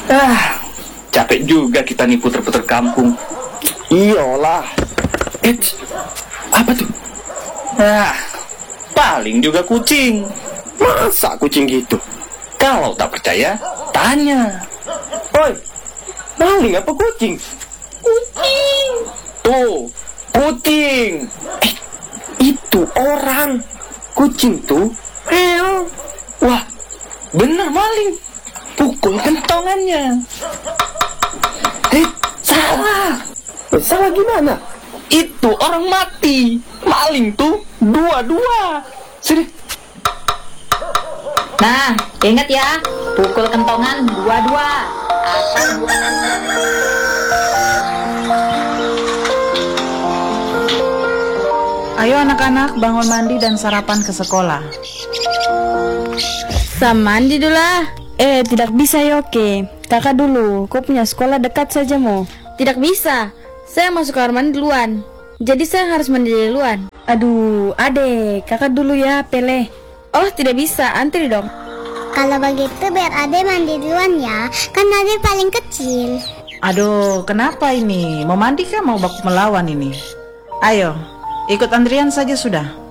Ah, capek juga kita nih puter-puter kampung. Iyalah. Apa tuh? Ah, paling juga kucing. Masa kucing gitu? Kalau tak percaya, tanya. Oi, maling apa kucing? Kucing. Tuh, kucing. Itu orang. Kucing tuh. Wah, bener maling. Pukul kentongannya. Salah. Salah gimana? Itu orang mati. Maling tuh dua-dua. Sini. Nah, ingat ya, pukul kentongan dua-dua. Ayo anak-anak bangun mandi dan sarapan ke sekolah. Mandi dulu lah. Tidak bisa Yoke. Kakak dulu, kau punya sekolah dekat saja mau. Tidak bisa. Saya masuk kamar mandi duluan. Jadi saya harus mandi duluan. Aduh, adek, kakak dulu ya, Pele. Oh, tidak bisa, antri dong. Kalau begitu biar Ade mandi duluan ya. Kan Ade paling kecil. Aduh, kenapa ini? Mau mandi kah mau baku melawan ini? Ayo, ikut antrian saja sudah.